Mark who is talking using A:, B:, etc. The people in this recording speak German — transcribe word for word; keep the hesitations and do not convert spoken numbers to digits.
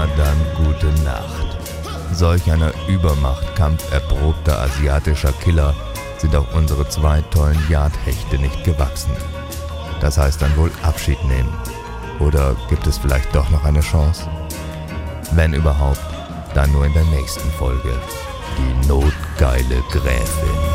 A: Na dann, gute Nacht. Solch einer Übermacht kampferprobter asiatischer Killer sind auch unsere zwei tollen Jagdhechte nicht gewachsen. Das heißt dann wohl Abschied nehmen. Oder gibt es vielleicht doch noch eine Chance? Wenn überhaupt, dann nur in der nächsten Folge. Die notgeile Gräfin.